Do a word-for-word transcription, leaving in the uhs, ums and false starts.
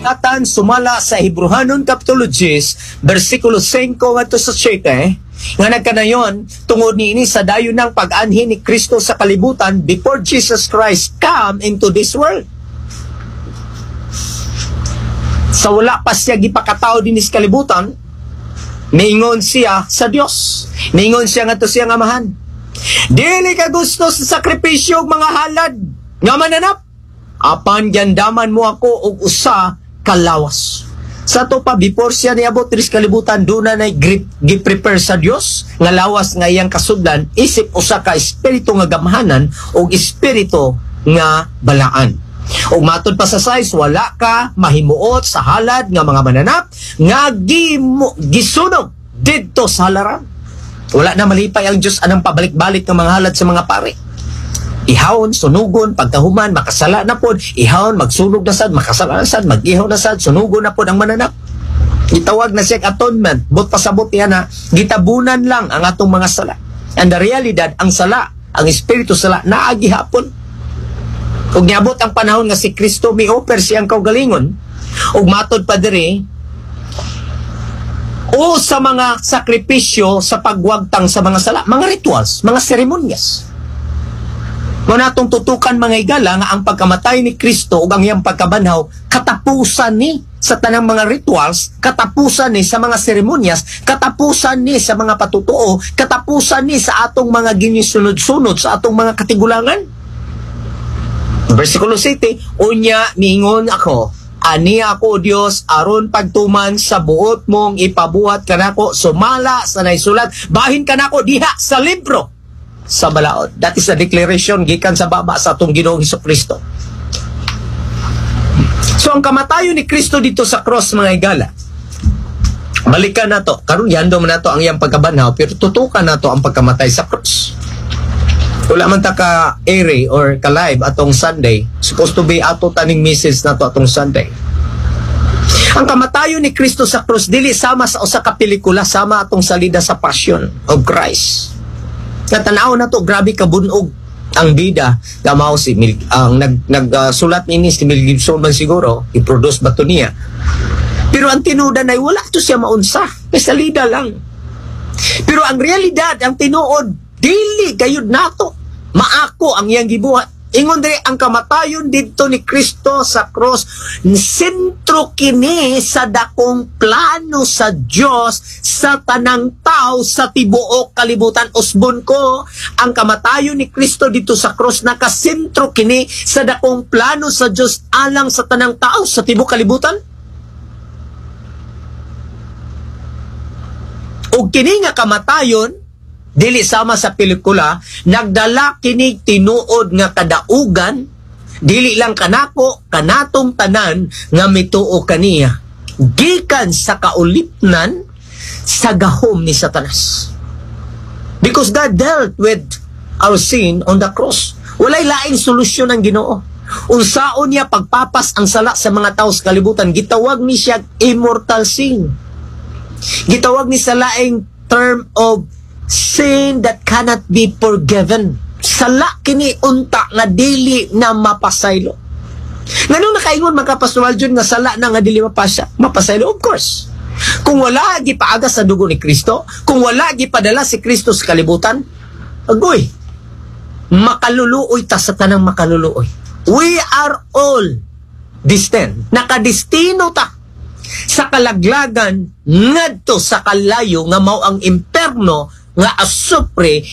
Atan sumala sa Hebrehanon Kapitulo ten, versikulo five ngadto sa siete, nga nagkanayon tungod niini sa dayon ng pag-anhi ni Kristo sa kalibutan before Jesus Christ come into this world. Sa wala pa siya gipakatao din sa kalibutan, niingon siya sa Dios. Niingon siya nga to siya nga amahan. Dili ka gusto sa sakripisyo mga halad nga mananap. Apan gandaman mo ako og usa ka lawas. Sa to pa before siya niabot diri sa kalibutan, do na nay gi-prepare sa Dios nga lawas nga iyang kasudlan isip usa ka espiritu nga gamhanan og espiritu nga balaan. O matod pa sa size, wala ka mahimuot sa halad nga mga mananap nga gimu, gisunog didto sa halaran. Wala na malipay ang Diyos anang pabalik-balik ng mga halad sa mga pare. Ihawon, sunugon, pagkahuman, makasala na pod. Ihawon, magsunog na sad, makasala na sad, mag-ihaw na sad, sunugon na pod ang mananap. Gitawag na siya atonement. But pasabot yan na gitabunan lang ang atong mga sala. And the realidad, ang sala, ang espiritu sala, naagi hapon. Ug niabot ang panahon nga si Kristo mi-offer siyang kaugalingon ug matod pa diri o sa mga sakripisyo sa pagwagtang sa mga sala, mga rituals, mga seremonyas. Mo natong tutukan mga igala nga ang pagkamatay ni Kristo ug ang iyang pagkabanhaw katapusan ni sa tanang mga rituals, katapusan ni sa mga seremonyas, katapusan ni sa mga patutuo, katapusan ni sa atong mga ginisunod-sunod sa atong mga katigulangan. Versikulo seven, unya miingon ako, ani ako Dios aron pagtuman sa buot mong ipabuhat kanako, sumala sa naisulat, bahin kanako diha sa libro sa balaod. That is a declaration gikan sa baba sa atong Ginoong Hesukristo. So ang kamatayon ni Kristo dito sa cross mga igala, balikan nato karon yando man nato ang iyang pagkabanhaw, pero tutukan nato ang pagkamatay sa cross. Wala man ta ka ere or ka live atong Sunday, supposed to be ato taning message nato atong Sunday. Ang kamatayon ni Kristo sa cross dili sama sa usa ka pelikula, sama atong salida sa Passion of Christ. Natanaw na to, grabe ka bunog ang bida nga mao si Mil, ang nag nagsulat uh, ini si Mel Gibson man siguro, i-produce ba to niya. Pero ang tinudan ay wala to siya maunsa, kay salida lang. Pero ang realidad, ang tinuod dili gayud nato maako ang iyang gibuhat. Ingon diri ang kamatayon didto ni Kristo sa cross, sentro kini sa dakong plano sa Dios sa tanang tao sa tibuok kalibutan. Usbon ko, ang kamatayon ni Kristo dito sa cross nakasentro kini sa dakong plano sa Dios alang sa tanang tao sa tibuok kalibutan. Og kini nga kamatayon dili sama sa pelikula, nagdala kini tinuod nga kadaugan, dili lang kanako, kanatong tanan nga mituo kaniya. Gikan sa kaulipnan sa gahom ni Satanas. Because God dealt with our sin on the cross. Walay laing solusyon ang Ginoo. Unsaon niya pagpapas ang sala sa mga tao sa kalibutan, gitawag ni siya immortal sin. Gitawag ni sa laing term of sin that cannot be forgiven. Sala kini unta nga dili na mapasaylo. Ngano nakaingon magkapastoral John nga sala na nga dili mapasya, mapasaylo? Of course. Kung wala gipaagas sa dugo ni Kristo, kung wala gipadala si Kristo sa kalibutan, agoy, makaluluoy ta sa tanang makaluluoy. We are all destined. Nakadestino ta sa kalaglagan ngadto sa kalayo nga mao ang imperno nga asupre